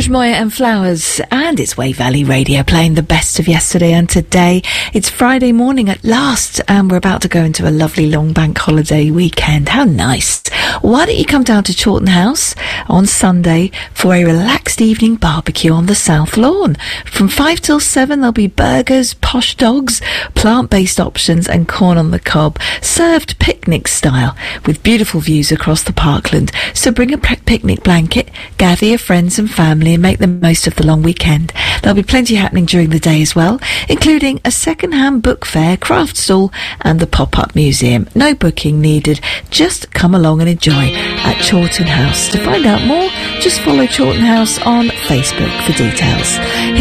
George Moyer and Flowers, and it's Wave Valley Radio playing the best of yesterday and today. It's Friday morning at last, and we're about to go into a lovely long bank holiday weekend. How nice. Why don't you come down to Chawton House on Sunday for a relaxed evening barbecue on the South Lawn. From 5 till 7 there'll be burgers, posh dogs, plant-based options and corn on the cob, served picnic style with beautiful views across the parkland. So bring a picnic blanket, gather your friends and family and make the most of the long weekend. There'll be plenty happening during the day as well, including a second-hand book fair, craft stall and the pop-up museum. No booking needed. Just come along and enjoy at Chawton House. To find out more, just follow Chawton House on Facebook for details.